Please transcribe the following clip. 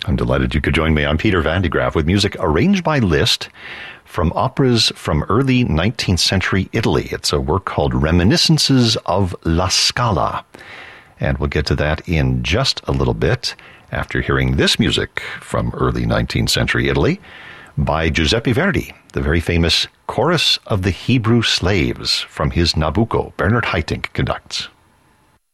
I'm delighted you could join me. I'm Peter Van de Graaff with music arranged by Liszt from operas from early 19th century Italy. It's a work called Reminiscences of La Scala. And we'll get to that in just a little bit after hearing this music from early 19th century Italy by Giuseppe Verdi, the very famous Chorus of the Hebrew Slaves from his Nabucco. Bernard Haitink conducts.